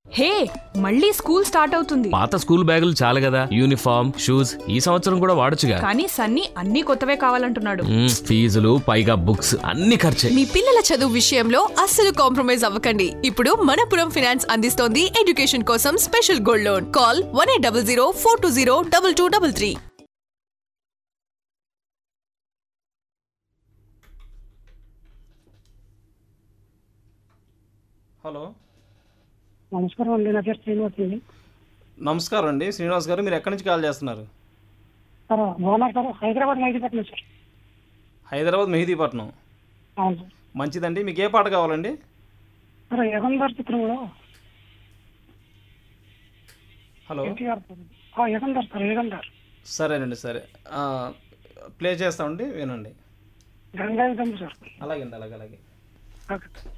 హే, మళ్ళీ school start అవుతుంది. పాత స్కూల్ బ్యాగులు చాలు కదా, యూనిఫామ్ షూస్ ఈ సంవత్సరం కూడా వాడొచ్చుగా. కానీ సన్నీ అన్ని కొత్తవే కావాలంటున్నాడు. ఫీజులు పైగా బుక్స్ అన్ని ఖర్చే. మీ పిల్లల చదువు విషయంలో అస్సలు కాంప్రమైజ్ అవ్వకండి. ఇప్పుడు మనపురం ఫైనాన్స్ అందిస్తోంది ఎడ్యుకేషన్ కోసం special gold loan. Call 1800 420 2233. Hello, నమస్కారం అండి. నా పేరు శ్రీనివాస్ అండి. నమస్కారం అండి శ్రీనివాస్ గారు. మీరు ఎక్కడి నుంచి కాల్ చేస్తున్నారు? సార్ బాగున్నారు సార్. హైదరాబాద్ మెహదీపట్నం సార్. హైదరాబాద్ మెహదీపట్నం. అవును సార్. మంచిదండి. మీకు ఏ పాట కావాలండి? సార్ యుగంధర్ చిత్రంలో హలో, ఎన్టీఆర్ యుగంధర్ సార్. యుగంధర్. సరేనండి, సరే ప్లే చేస్తామండి, వినండి. గంగా సార్. అలాగే అండి, అలాగే. ఓకే.